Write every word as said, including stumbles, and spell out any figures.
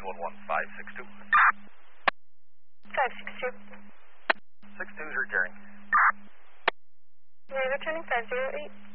nine one one five six two. five six two. six two is returning. Nine returning five zero eight.